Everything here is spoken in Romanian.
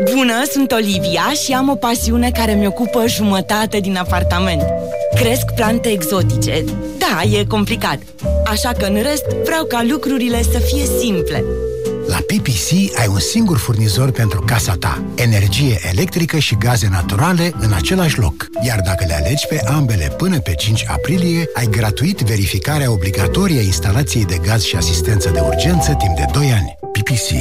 Bună, sunt Olivia și am o pasiune care mi ocupă jumătate din apartament. Cresc plante exotice. Da, e complicat. Așa că în rest vreau ca lucrurile să fie simple. La PPC ai un singur furnizor pentru casa ta. Energie electrică și gaze naturale în același loc. Iar dacă le alegi pe ambele până pe 5 aprilie, ai gratuit verificarea obligatorie a instalației de gaz și asistență de urgență timp de 2 ani. PPC.